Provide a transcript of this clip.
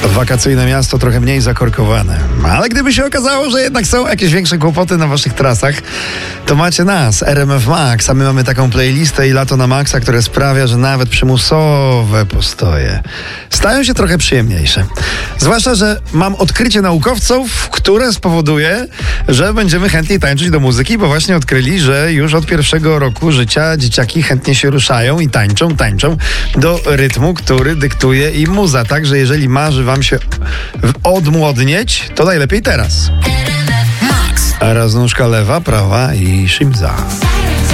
Wakacyjne miasto trochę mniej zakorkowane. Ale gdyby się okazało, że jednak są jakieś większe kłopoty na waszych trasach, to macie nas, RMF Max, a my mamy taką playlistę i lato na maksa, które sprawia, że nawet przymusowe postoje stają się trochę przyjemniejsze. Zwłaszcza, że mam odkrycie naukowców, które spowoduje, że będziemy chętniej tańczyć do muzyki, bo właśnie odkryli, że już od pierwszego roku życia dzieciaki chętnie się ruszają i tańczą do rytmu, który dyktuje im muza. Także jeżeli marzy wam się odmłodnieć, to najlepiej teraz. A raz nóżka lewa, prawa i shimza.